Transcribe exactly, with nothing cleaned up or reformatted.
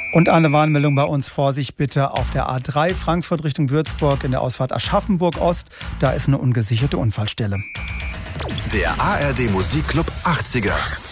Und eine Warnmeldung bei uns: Vorsicht bitte auf der A drei Frankfurt Richtung Würzburg in der Ausfahrt Aschaffenburg Ost. Da ist eine ungesicherte Unfallstelle. Der A R D Musikclub achtziger.